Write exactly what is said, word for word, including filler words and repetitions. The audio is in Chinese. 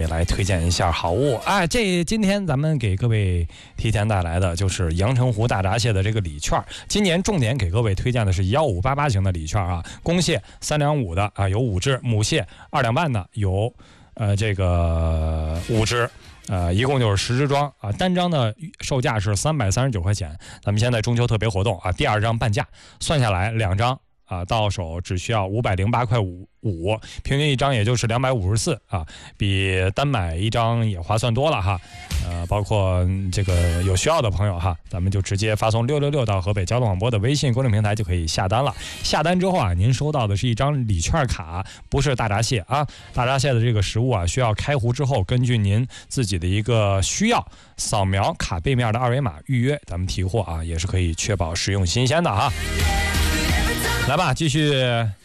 来推荐一下好物。哎，这今天咱们给各位提前带来的就是阳澄湖大闸蟹的这个礼券。今年重点给各位推荐的是幺五八八型的礼券啊，公蟹三两五的啊有五只，母蟹二两半的有呃这个五只。呃，一共就是十支装啊，单张的售价是三百三十九块钱。咱们现在中秋特别活动啊，第二张半价，算下来两张啊，到手只需要五百零八块五五，平均一张也就是两百五十四啊，比单买一张也划算多了哈。呃，包括这个有需要的朋友哈，咱们就直接发送六六六到河北交通广播的微信公众平台就可以下单了。下单之后啊，您收到的是一张礼券卡，不是大闸蟹啊。大闸蟹的这个食物啊，需要开壶之后，根据您自己的一个需要，扫描卡背面的二维码预约，咱们提货啊，也是可以确保食用新鲜的哈。来吧，继续